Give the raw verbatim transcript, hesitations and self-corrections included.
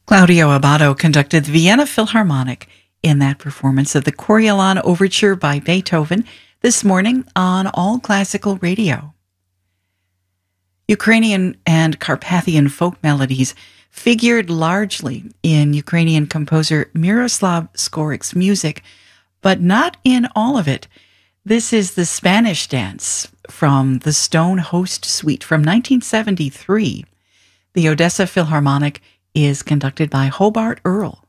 Claudio Abbado conducted the Vienna Philharmonic in that performance of the Coriolan Overture by Beethoven this morning on All Classical Radio. Ukrainian and Carpathian folk melodies figured largely in Ukrainian composer Miroslav Skorik's music, but not in all of it. This is the Spanish Dance from the Stone Host Suite from nineteen seventy-three. The Odessa Philharmonic is conducted by Hobart Earl.